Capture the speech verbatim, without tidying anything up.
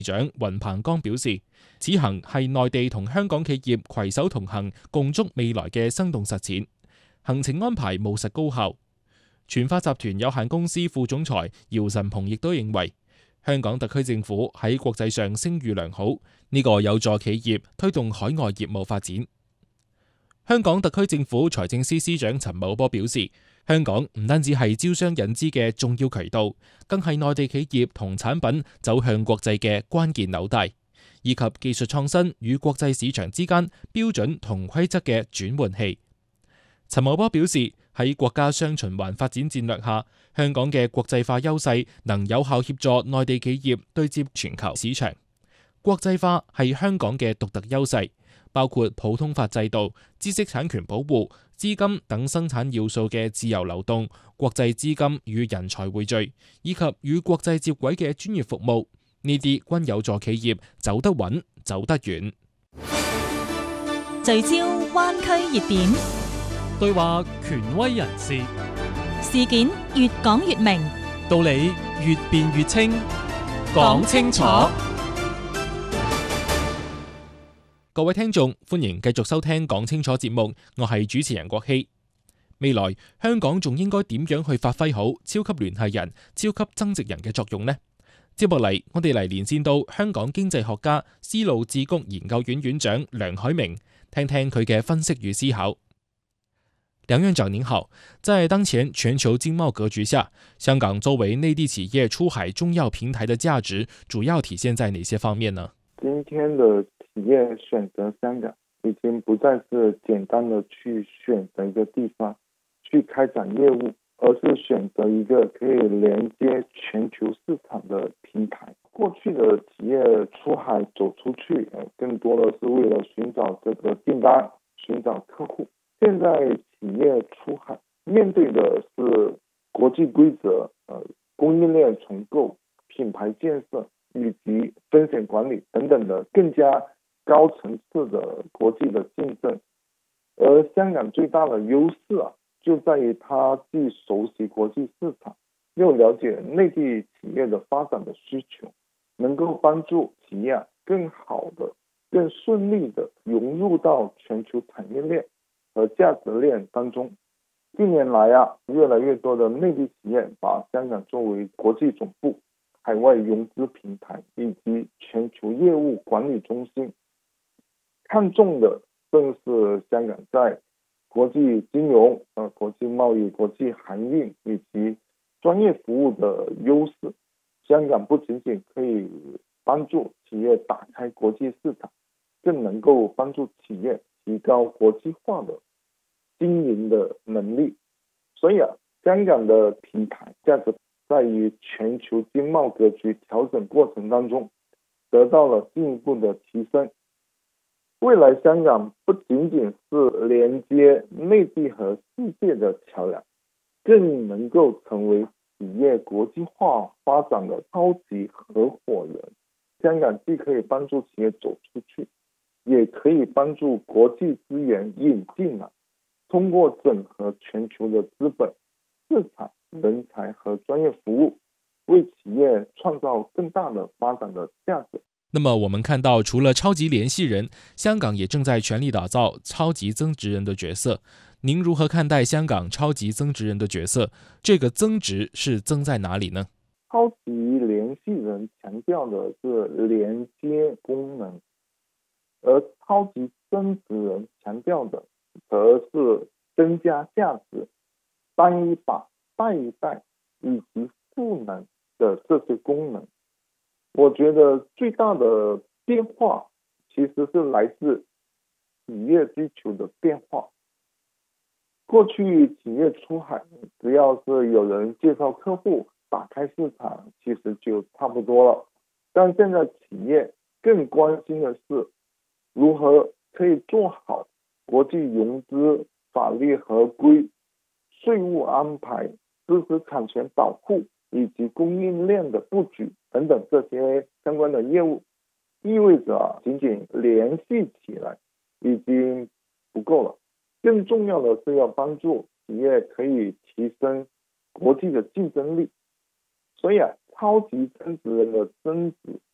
長雲鵬剛表示，此行係內地同香港企業攜手同行，共築未來嘅生動實踐。行程安排務實高效。全發集團有限公司副總裁姚晨鵬亦都認為，香港特區政府喺國際上聲譽良好，呢個有助企業推動海外業務發展。香港特區政府財政司司長陳茂波表示，香港唔單止係招商引資嘅重要渠道，更係內地企業同產品走向國際嘅關鍵紐帶，以及技術創新與國際市場之間標準同規則嘅轉換器。陳茂波表示，喺國家雙循環發展戰略下，香港嘅國際化優勢能有效協助內地企業對接全球市場。國際化係香港嘅獨特優勢，包括普通法制度、知識產權保護、資金等生產要素嘅自由流動、國際資金與人才匯聚，以及與國際接軌嘅專業服務，呢啲均有助企業走得穩、走得遠。 聚焦灣區熱點， 對話權威人士， 事件越講越明， 道理越辯越清，講清楚。 各位聽眾，歡迎繼續收聽講清楚節目，我係主持人郭希。未來香港仲應該點樣去發揮好超級聯繫人、超級增值人嘅作用呢？接落嚟，我哋嚟連線到香港經濟學家、絲路智谷研究院院長梁海明，聽聽佢嘅分析與思考。梁院長您好，在當前全球經貿格局下，香港作為內地企業出海重要平台的價值，主要體現在哪些方面呢？ 今天的企業選擇香港，已經不再是簡單的去選擇一個地方去開展業務，而是選擇一個可以連接全球市場的平台。過去的企業出海走出去，更多的是為了尋找這個訂單、尋找客戶。現在企業出海面對的是國際規則、呃供應鏈重構、品牌建設以及風險管理等等的更加高層次的國際的競爭。而香港最大的優勢啊，就在於它既熟悉國際市場，又了解內地企業的發展的需求，能夠幫助企業更好的、更順利的融入到全球產業鏈和價值鏈當中。近年來啊，越來越多的內地企業把香港作為國際總部、海外融資平台以及全球業務管理中心，看重的正是香港在國際金融、呃國際貿易、國際航運以及專業服務的優勢。香港不僅僅可以幫助企業打開國際市場，更能夠幫助企業提高國際化的經營的能力。所以啊，香港的平台價值在於全球經貿格局調整過程當中得到了進一步的提升。未來香港不僅僅是連接內地和世界的橋樑，更能夠成為企業國際化發展的超級合夥人。香港既可以幫助企業走出去，也可以幫助國際資源引進來，通過整合全球的資本、市場、人才和專業服務，為企業創造更大的發展的價值。 那麼我們看到，除了超級聯繫人，香港也正在全力打造超級增值人的角色。您如何看待香港超級增值人的角色？這個增值是增在哪裏呢？ 超級聯繫人強調的是連接功能，而超級增值人強調的則是增加價值、帶一把、帶一帶以及賦能的這些功能。我覺得最大的變化其實是來自企業需求的變化。過去企業出海，只要是有人介紹客戶、打開市場，其實就差不多了。但現在企業更關心的是如何可以做好國際融資、法律合規、稅務安排、知識產權保護以及供應鏈的布局等等這些相關的業務，意味着啊，僅僅聯繫起來已經不夠了，更重要的是要幫助企業可以提升國際的競爭力。所以啊，超級增值人的增值